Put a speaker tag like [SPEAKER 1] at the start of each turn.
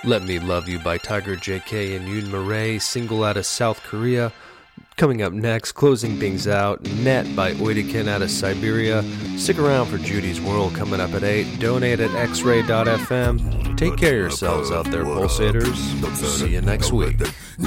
[SPEAKER 1] Let Me Love You by Tiger JK and Yoon Murray, single out of South Korea. Coming up next, closing things out, Net by Oidikin out of Siberia. Stick around for Judy's World coming up at 8. Donate at xray.fm. Take care of yourselves out there, pulsators. See you next week.